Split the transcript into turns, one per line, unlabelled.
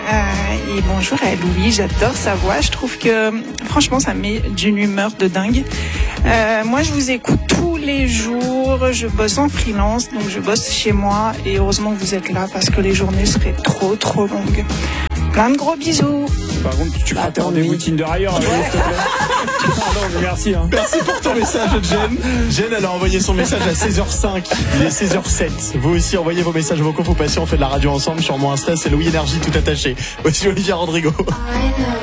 Et bonjour à Louis, j'adore sa voix. Je trouve que franchement ça me met d'une humeur de dingue. Moi je vous écoute tous les jours, je bosse en freelance, donc je bosse chez moi et heureusement que vous êtes là parce que les journées seraient trop longues. Plein de gros bisous.
Par contre, tu feras tes rendez-vous Tinder ailleurs, s'il te plaît. Pardon, merci.
Merci pour ton message, Jen. Jen, elle a envoyé son message à 16h05. Il est 16h07. Vous aussi, envoyez vos messages vocaux. Faut passer, on fait de la radio ensemble. Sur mon Insta, c'est Louis Énergie tout attaché. Voici Olivia Rodrigo.